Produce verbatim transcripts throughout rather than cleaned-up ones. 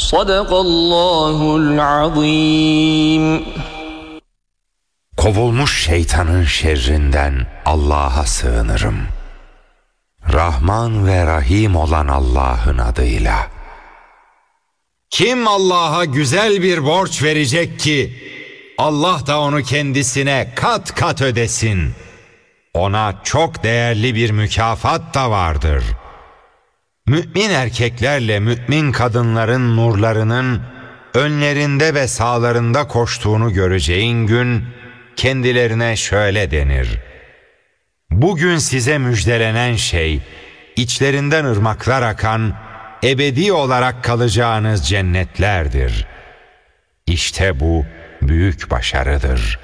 Sadakallahul azim. Kovulmuş şeytanın şerrinden Allah'a sığınırım. Rahman ve Rahim olan Allah'ın adıyla. Kim Allah'a güzel bir borç verecek ki Allah da onu kendisine kat kat ödesin? Ona çok değerli bir mükafat da vardır. Mümin erkeklerle mümin kadınların nurlarının önlerinde ve sağlarında koştuğunu göreceğin gün kendilerine şöyle denir: bugün size müjdelenen şey, içlerinden ırmaklar akan, ebedi olarak kalacağınız cennetlerdir. İşte bu büyük başarıdır.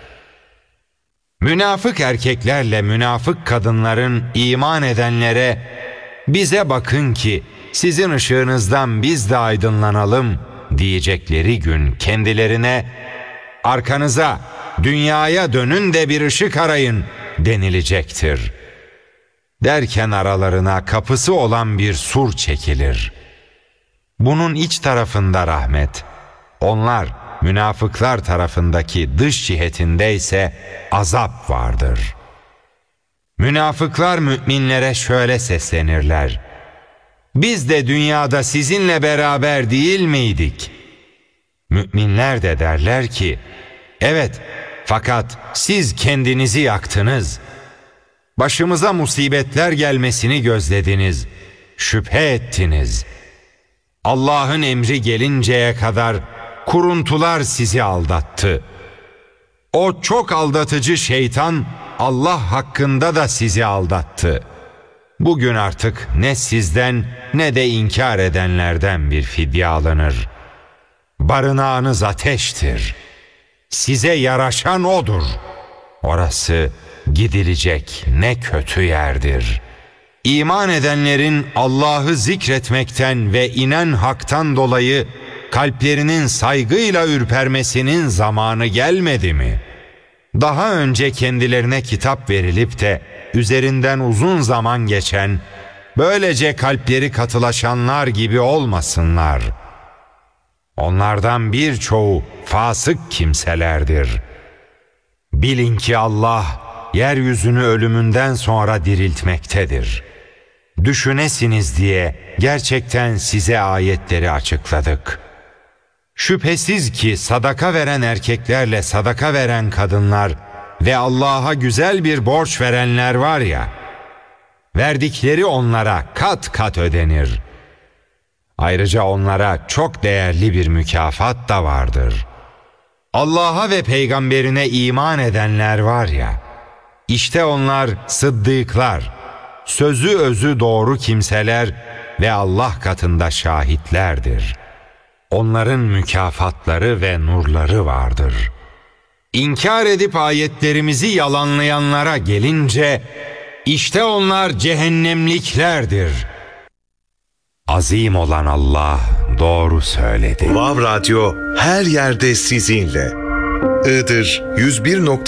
Münafık erkeklerle münafık kadınların iman edenlere, bize bakın ki sizin ışığınızdan biz de aydınlanalım diyecekleri gün kendilerine, arkanıza, dünyaya dönün de bir ışık arayın denilecektir. Derken aralarına kapısı olan bir sur çekilir. Bunun iç tarafında rahmet, onlar münafıklar tarafındaki dış cihetinde ise azap vardır. Münafıklar müminlere şöyle seslenirler: biz de dünyada sizinle beraber değil miydik? Müminler de derler ki, evet, fakat siz kendinizi yaktınız. Başımıza musibetler gelmesini gözlediniz, şüphe ettiniz. Allah'ın emri gelinceye kadar kuruntular sizi aldattı. O çok aldatıcı şeytan Allah hakkında da sizi aldattı. Bugün artık ne sizden ne de inkar edenlerden bir fidye alınır. Barınağınız ateştir. Size yaraşan odur. Orası gidilecek ne kötü yerdir. İman edenlerin Allah'ı zikretmekten ve inen haktan dolayı kalplerinin saygıyla ürpermesinin zamanı gelmedi mi? Daha önce kendilerine kitap verilip de üzerinden uzun zaman geçen, böylece kalpleri katılaşanlar gibi olmasınlar. Onlardan birçoğu fasık kimselerdir. Bilin ki Allah yeryüzünü ölümünden sonra diriltmektedir. Düşünesiniz diye gerçekten size ayetleri açıkladık. Şüphesiz ki sadaka veren erkeklerle sadaka veren kadınlar ve Allah'a güzel bir borç verenler var ya, verdikleri onlara kat kat ödenir. Ayrıca onlara çok değerli bir mükafat da vardır. Allah'a ve peygamberine iman edenler var ya, işte onlar sıddıklar, sözü özü doğru kimseler ve Allah katında şahitlerdir. Onların mükafatları ve nurları vardır. İnkar edip ayetlerimizi yalanlayanlara gelince, işte onlar cehennemliklerdir. Azim olan Allah doğru söyledi. Vav Radyo her yerde sizinle. Iğdır yüz bir